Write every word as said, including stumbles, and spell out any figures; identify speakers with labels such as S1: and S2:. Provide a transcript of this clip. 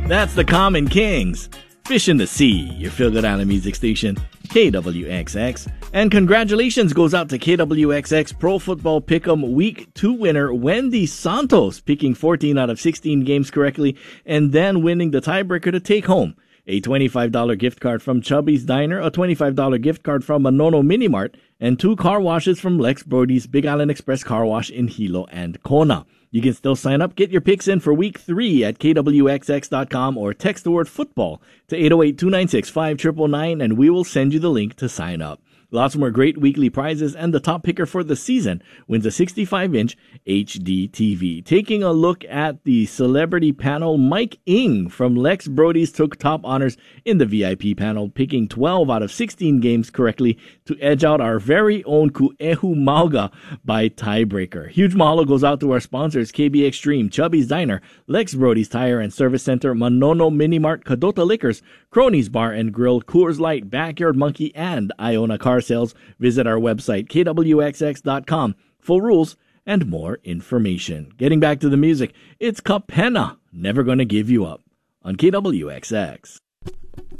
S1: That's the Common Kings. Fish in the Sea, your feel-good island music station, K W X X. And congratulations goes out to K W X X Pro Football Pick'em Week two winner Wendy Santos, picking fourteen out of sixteen games correctly and then winning the tiebreaker to take home a twenty-five dollars gift card from Chubby's Diner, a twenty-five dollars gift card from Manono Mini Mart, and two car washes from Lex Brody's Big Island Express Car Wash in Hilo and Kona. You can still sign up. Get your picks in for week three at K W X X dot com or text the word football to eight oh eight, two nine six, five nine nine nine and we will send you the link to sign up. Lots more great weekly prizes, and the top picker for the season wins a sixty-five inch H D T V. Taking a look at the celebrity panel, Mike Ing from Lex Brody's took top honors in the V I P panel, picking twelve out of sixteen games correctly to edge out our very own Kuehu Mauga by tiebreaker. Huge mahalo goes out to our sponsors, K B Extreme, Chubby's Diner, Lex Brody's Tire and Service Center, Manono Mini Mart, Kadota Liquors, Cronies Bar and Grill, Coors Light, Backyard Monkey, and Iona Car Sales. Visit our website, K W X X dot com, for rules and more information. Getting back to the music, it's Kapena, Never Gonna Give You Up, on K W X X.